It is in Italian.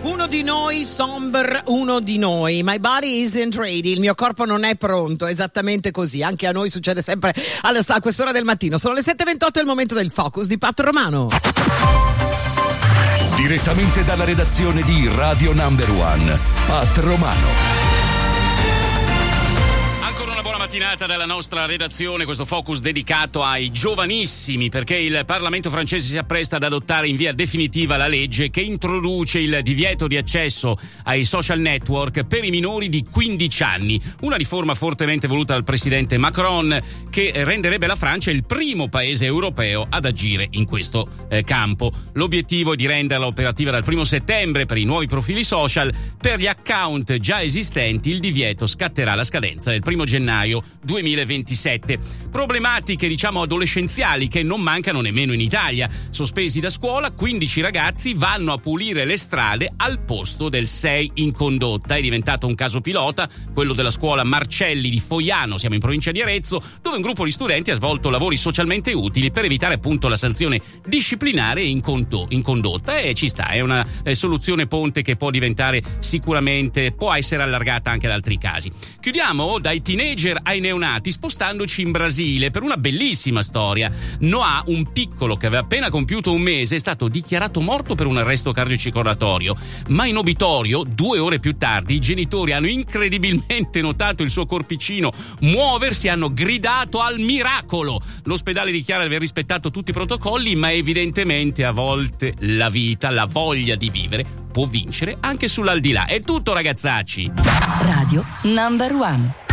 Uno di noi, Somber, uno di noi. My body isn't ready, il mio corpo non è pronto, esattamente così. Anche a noi succede sempre a quest'ora del mattino. Sono le 7:28, è il momento del Focus di Pat Romano. Direttamente dalla redazione di Radio Number One, Pat Romano. Mattinata dalla nostra redazione, questo focus dedicato ai giovanissimi, perché il Parlamento francese si appresta ad adottare in via definitiva la legge che introduce il divieto di accesso ai social network per i minori di 15 anni, una riforma fortemente voluta dal presidente Macron che renderebbe la Francia il primo paese europeo ad agire in questo campo. L'obiettivo è di renderla operativa dal 1 settembre per i nuovi profili social. Per gli account già esistenti il divieto scatterà alla scadenza del 1 gennaio 2027. Problematiche adolescenziali che non mancano nemmeno in Italia. Sospesi da scuola, 15 ragazzi vanno a pulire le strade al posto del 6 in condotta. È diventato un caso pilota quello della scuola Marcelli di Foiano, siamo in provincia di Arezzo, dove un gruppo di studenti ha svolto lavori socialmente utili per evitare appunto la sanzione disciplinare in condotta, e ci sta, è una soluzione ponte che può diventare sicuramente, può essere allargata anche ad altri casi. Chiudiamo dai teenager ai neonati spostandoci in Brasile per una bellissima storia. Noah, un piccolo che aveva appena compiuto un mese, è stato dichiarato morto per un arresto cardiocircolatorio, ma in obitorio 2 ore più tardi i genitori hanno incredibilmente notato il suo corpicino muoversi e hanno gridato al miracolo. L'ospedale dichiara di aver rispettato tutti i protocolli, ma evidentemente a volte la vita, la voglia di vivere può vincere anche sull'aldilà. È tutto, ragazzacci. Radio Number One.